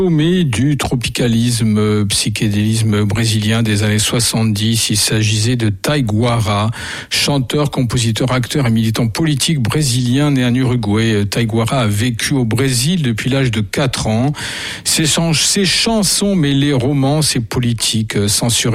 Mais du tropicalisme, psychédélisme brésilien des années 70. Il s'agissait de Taiguara, chanteur, compositeur, acteur et militant politique brésilien né en Uruguay. Taiguara a vécu au Brésil depuis l'âge de 4 ans. Ses chansons mêlaient romances et politique censurées